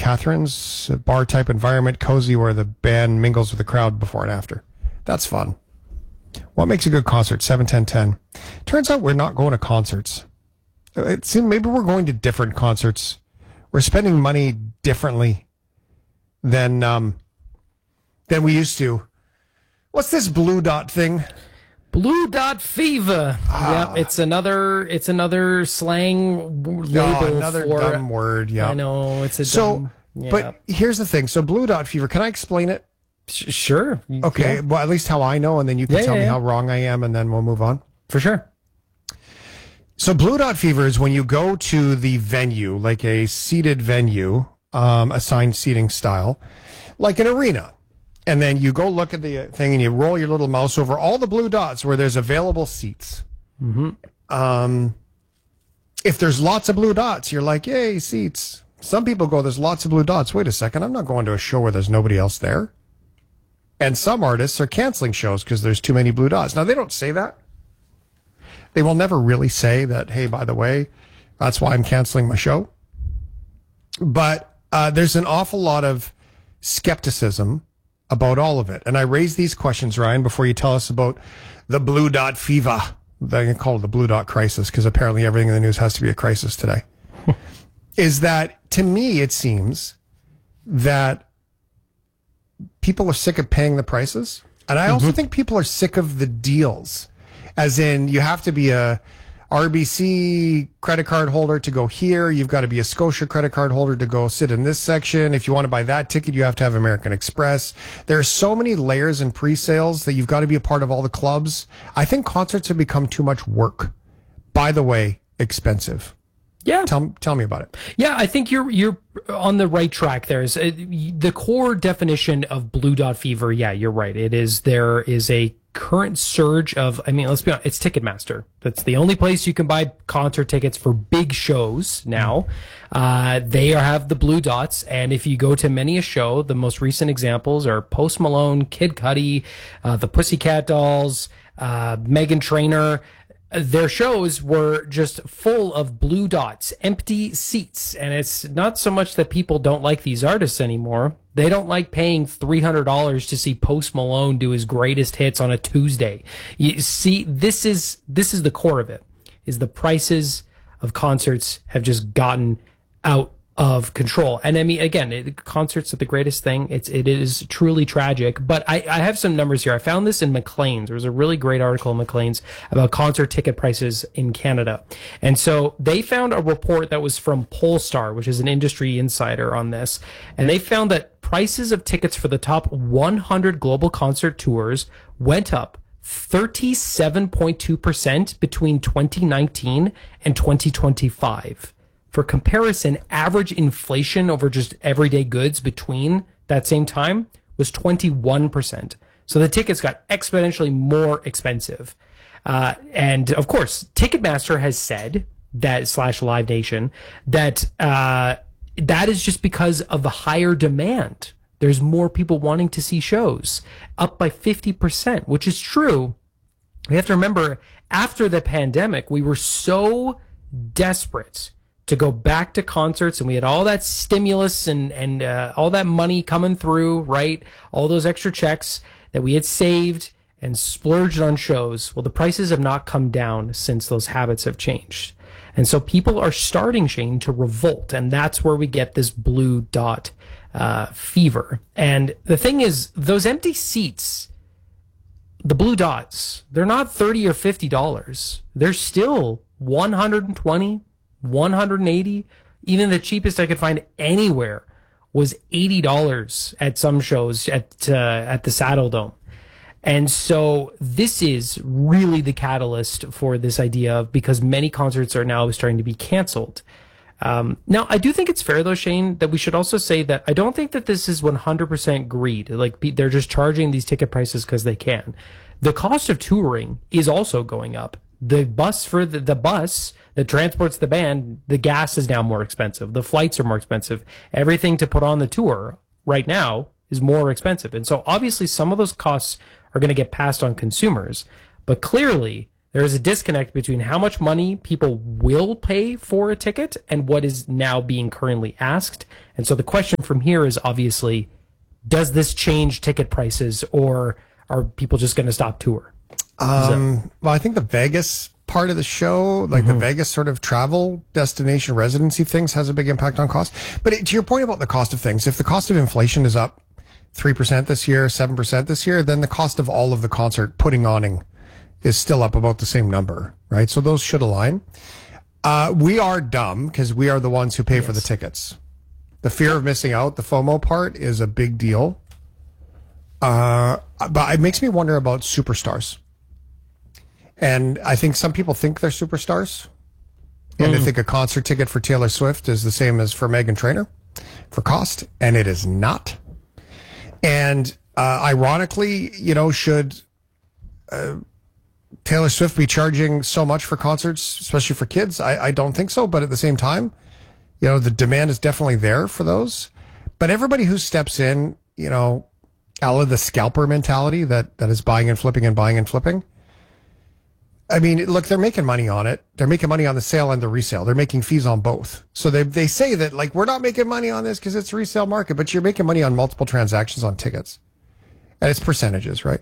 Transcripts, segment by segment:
Catherine's, a bar type environment, cozy where the band mingles with the crowd before and after. That's fun. What makes a good concert? 7-10-10. Turns out we're not going to concerts. It seems maybe we're going to different concerts. We're spending money differently than we used to. What's this Blue Dot thing? Blue Dot Fever. Yeah, it's another slang label. Another for, dumb word. Yeah, I know it's a dumb. Yeah. But here's the thing. So Blue Dot Fever. Can I explain it? Sure. Okay. Yeah. Well, at least how I know, and then you can tell me how wrong I am, and then we'll move on. For sure. So Blue Dot Fever is when you go to the venue, like a seated venue, assigned seating style, like an arena. And then you go look at the thing and you roll your little mouse over all the blue dots where there's available seats. Mm-hmm. If there's lots of blue dots, you're like, yay, seats. Some people go, there's lots of blue dots. Wait a second, I'm not going to a show where there's nobody else there. And some artists are canceling shows because there's too many blue dots. Now, they don't say that. They will never really say that, hey, by the way, that's why I'm canceling my show. But there's an awful lot of skepticism about all of it. And I raise these questions, Ryan, before you tell us about the Blue Dot Fever. They can call it the Blue Dot Crisis because apparently everything in the news has to be a crisis today. Is that, to me, it seems that people are sick of paying the prices. And I also think people are sick of the deals. As in, you have to be a RBC credit card holder to go here. You've got to be a Scotia credit card holder to go sit in this section. If you want to buy that ticket, you have to have American Express. There are so many layers and pre-sales that you've got to be a part of all the clubs. I think concerts have become too much work. By the way, expensive. Yeah. Tell me about it. Yeah, I think you're on the right track there. The core definition of Blue Dot Fever, yeah, you're right. There is a current surge of, I mean, let's be honest, it's Ticketmaster. That's the only place you can buy concert tickets for big shows now. They have the blue dots, and if you go to many a show, the most recent examples are Post Malone, Kid Cudi, the Pussycat Dolls, Meghan Trainor. Their shows were just full of blue dots, empty seats. And it's not so much that people don't like these artists anymore. They don't like paying $300 to see Post Malone do his greatest hits on a Tuesday. You see, this is the core of it, is the prices of concerts have just gotten out of control. And I mean, again, concerts are the greatest thing. It is truly tragic. But I have some numbers here. I found this in Maclean's. There was a really great article in Maclean's about concert ticket prices in Canada. And so they found a report that was from Polestar, which is an industry insider on this. And they found that prices of tickets for the top 100 global concert tours went up 37.2% between 2019 and 2025. For comparison, average inflation over just everyday goods between that same time was 21%. So the tickets got exponentially more expensive. And of course, Ticketmaster has said that / Live Nation that that is just because of the higher demand. There's more people wanting to see shows, up by 50%, which is true. We have to remember, after the pandemic, we were so desperate to go back to concerts, and we had all that stimulus and all that money coming through, right? All those extra checks that we had saved and splurged on shows. Well, the prices have not come down since those habits have changed. And so people are starting, Shane, to revolt, and that's where we get this blue dot fever. And the thing is, those empty seats, the blue dots, they're not $30 or $50. They're still $120, $180. Even the cheapest I could find anywhere was $80 at some shows at the Saddle Dome. And so this is really the catalyst for this idea of, because many concerts are now starting to be canceled. Now, I do think it's fair, though, Shane, that we should also say that I don't think that this is 100% greed. Like, they're just charging these ticket prices because they can. The cost of touring is also going up. The bus that transports the band, the gas is now more expensive. The flights are more expensive. Everything to put on the tour right now is more expensive. And so obviously some of those costs are going to get passed on consumers. But clearly there is a disconnect between how much money people will pay for a ticket and what is now being currently asked. And so the question from here is obviously, does this change ticket prices, or are people just going to stop tour? Well, I think the Vegas part of the show, like the Vegas sort of travel destination residency things, has a big impact on cost. But to your point about the cost of things, if the cost of inflation is up 3% this year, 7% this year, then the cost of all of the concert putting oning is still up about the same number, right? So those should align. We are dumb because we are the ones who pay for the tickets. The fear of missing out, the FOMO part, is a big deal. But it makes me wonder about superstars. And I think some people think they're superstars. And they think a concert ticket for Taylor Swift is the same as for Meghan Trainor for cost. And it is not. And ironically, should Taylor Swift be charging so much for concerts, especially for kids? I don't think so. But at the same time, the demand is definitely there for those. But everybody who steps in, out of the scalper mentality that is buying and flipping and buying and flipping. I mean, look, they're making money on it. They're making money on the sale and the resale. They're making fees on both. So they say that, like, we're not making money on this because it's a resale market, but you're making money on multiple transactions on tickets. And it's percentages, right?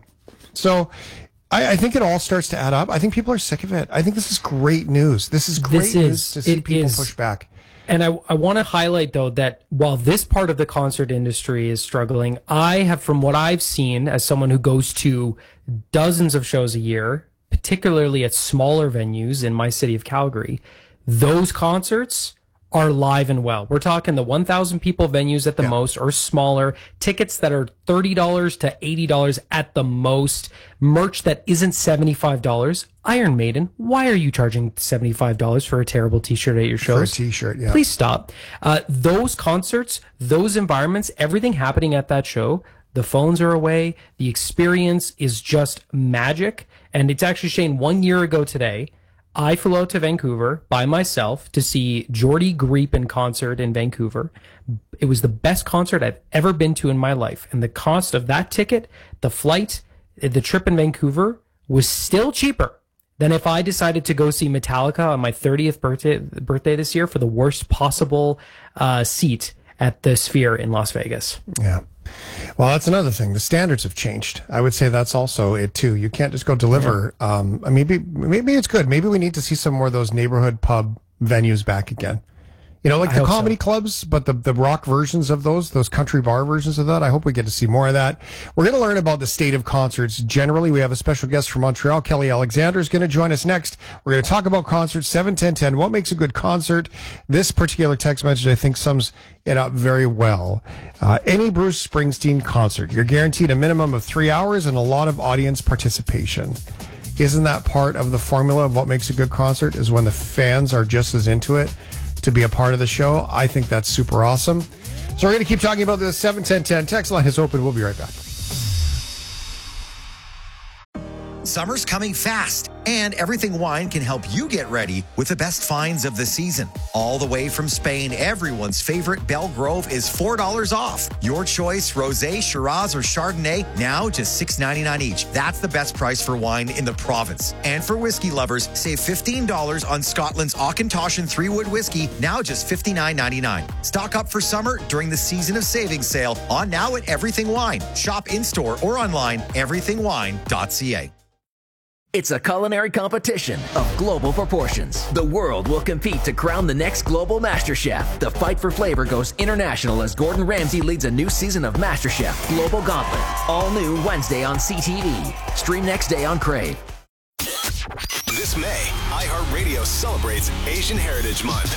So I think it all starts to add up. I think people are sick of it. I think this is great news. This is great news to see people push back. And I want to highlight, though, that while this part of the concert industry is struggling, I have, from what I've seen as someone who goes to dozens of shows a year, particularly at smaller venues in my city of Calgary, those concerts are live and well. We're talking the 1,000 people venues at the most, or smaller, tickets that are $30 to $80 at the most, merch that isn't $75. Iron Maiden, why are you charging $75 for a terrible t-shirt at your shows? For a t-shirt, yeah. Please stop. Those concerts, those environments, everything happening at that show, the phones are away. The experience is just magic. And it's actually, Shane, 1 year ago today, I flew out to Vancouver by myself to see Jordy Greep in concert in Vancouver. It was the best concert I've ever been to in my life. And the cost of that ticket, the flight, the trip in Vancouver was still cheaper than if I decided to go see Metallica on my 30th birthday this year for the worst possible seat at the Sphere in Las Vegas. Yeah. Well, that's another thing. The standards have changed. I would say that's also it too. You can't just go deliver. Maybe it's good. Maybe we need to see some more of those neighborhood pub venues back again. Like the comedy clubs, but the rock versions of those country bar versions of that. I hope we get to see more of that. We're going to learn about the state of concerts generally. We have a special guest from Montreal. Kelly Alexander is going to join us next. We're going to talk about concerts, 7-10-10. What makes a good concert? This particular text message, I think, sums it up very well. Any Bruce Springsteen concert, you're guaranteed a minimum of 3 hours and a lot of audience participation. Isn't that part of the formula of what makes a good concert, is when the fans are just as into it to be a part of the show? I think that's super awesome. So we're going to keep talking about this. 7-10-10 text line is open. We'll be right back. Summer's coming fast, and Everything Wine can help you get ready with the best finds of the season. All the way from Spain, everyone's favorite Belgrove is $4 off. Your choice, Rosé, Shiraz, or Chardonnay, now just $6.99 each. That's the best price for wine in the province. And for whiskey lovers, save $15 on Scotland's Auchentoshan 3-Wood whiskey, now just $59.99. Stock up for summer during the Season of Savings sale on now at Everything Wine. Shop in-store or online, everythingwine.ca. It's a culinary competition of global proportions. The world will compete to crown the next global MasterChef. The fight for flavor goes international as Gordon Ramsay leads a new season of MasterChef Global Gauntlet. All new Wednesday on CTV. Stream next day on Crave. This May, iHeartRadio celebrates Asian Heritage Month.